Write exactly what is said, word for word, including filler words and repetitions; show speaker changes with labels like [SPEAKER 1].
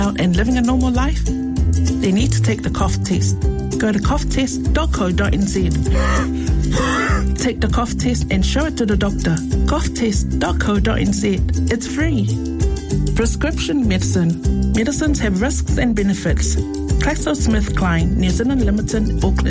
[SPEAKER 1] out and living a normal life, they need to take the cough test. Go to cough test dot co dot n z. Take the cough test and show it to the doctor. cough test dot co dot n z. It's free. Prescription medicine. Medicines have risks and benefits. GlaxoSmithKline, New Zealand Limited, Auckland.